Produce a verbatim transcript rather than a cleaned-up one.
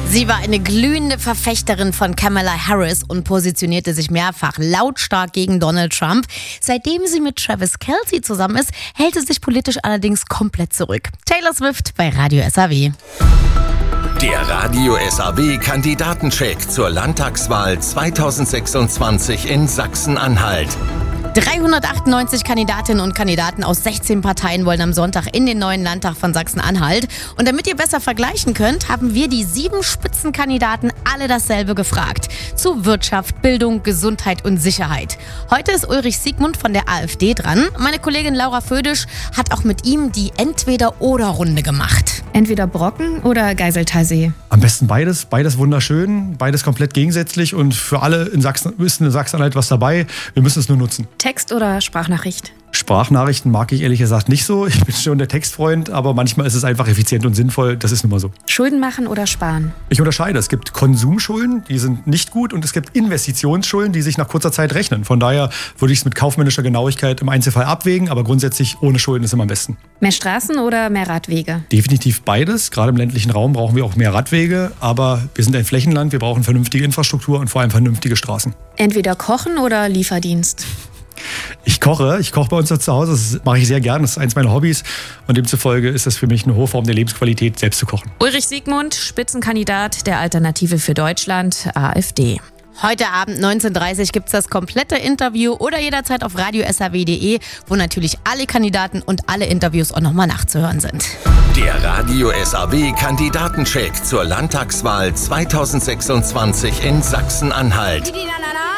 Sie war eine glühende Verfechterin von Kamala Harris und positionierte sich mehrfach lautstark gegen Donald Trump. Seitdem sie mit Travis Kelce zusammen ist, hält sie sich politisch allerdings komplett zurück. Taylor Swift bei Radio S A W. Der Radio S A W-Kandidatencheck zur Landtagswahl zweitausendsechsundzwanzig in Sachsen-Anhalt. dreihundertachtundneunzig Kandidatinnen und Kandidaten aus sechzehn Parteien wollen am Sonntag in den neuen Landtag von Sachsen-Anhalt. Und damit ihr besser vergleichen könnt, haben wir die sieben Spitzenkandidaten alle dasselbe gefragt. Zu Wirtschaft, Bildung, Gesundheit und Sicherheit. Heute ist Ulrich Siegmund von der AfD dran. Meine Kollegin Laura Födisch hat auch mit ihm die Entweder-Oder-Runde gemacht. Entweder Brocken oder Geiseltalsee. Am besten beides. Beides wunderschön, beides komplett gegensätzlich und für alle in Sachsen ist in Sachsen-Anhalt was dabei. Wir müssen es nur nutzen. Text oder Sprachnachricht? Sprachnachrichten mag ich ehrlich gesagt nicht so. Ich bin schon der Textfreund, aber manchmal ist es einfach effizient und sinnvoll. Das ist nun mal so. Schulden machen oder sparen? Ich unterscheide. Es gibt Konsumschulden, die sind nicht gut, und es gibt Investitionsschulden, die sich nach kurzer Zeit rechnen. Von daher würde ich es mit kaufmännischer Genauigkeit im Einzelfall abwägen, aber grundsätzlich ohne Schulden ist immer am besten. Mehr Straßen oder mehr Radwege? Definitiv beides. Gerade im ländlichen Raum brauchen wir auch mehr Radwege, aber wir sind ein Flächenland, wir brauchen vernünftige Infrastruktur und vor allem vernünftige Straßen. Entweder kochen oder Lieferdienst? Ich koche, ich koche bei uns zu Hause, das mache ich sehr gern, das ist eins meiner Hobbys und demzufolge ist das für mich eine hohe Form der Lebensqualität, selbst zu kochen. Ulrich Siegmund, Spitzenkandidat der Alternative für Deutschland, AfD. Heute Abend neunzehn Uhr dreißig gibt es das komplette Interview oder jederzeit auf radio s a w punkt d e, wo natürlich alle Kandidaten und alle Interviews auch nochmal nachzuhören sind. Der Radio S A W-Kandidatencheck zur Landtagswahl zweitausendsechsundzwanzig in Sachsen-Anhalt.